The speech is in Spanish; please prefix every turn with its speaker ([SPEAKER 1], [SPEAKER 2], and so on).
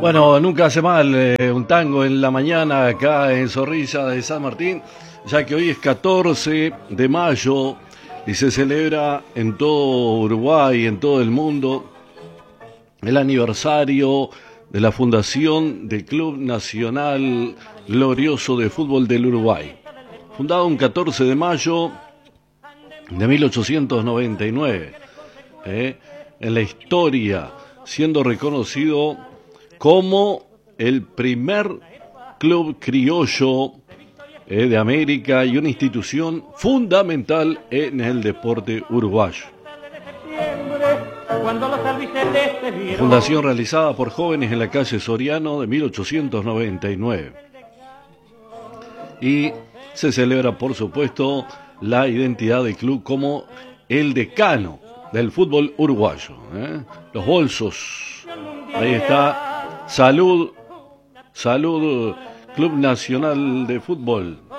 [SPEAKER 1] Bueno, nunca hace mal un tango en la mañana acá en Zorrilla de San Martín, ya que hoy es 14 de mayo y se celebra en todo Uruguay, en todo el mundo, el aniversario de la fundación del Club Nacional Glorioso de Fútbol del Uruguay. Fundado un 14 de mayo de 1899, en la historia, siendo reconocido como el primer club criollo de América y una institución fundamental en el deporte uruguayo. Fundación realizada por jóvenes en la calle Soriano de 1899. Y se celebra, por supuesto, la identidad del club como el decano del fútbol uruguayo. Los bolsos. Ahí está. Salud, Club Nacional de Fútbol.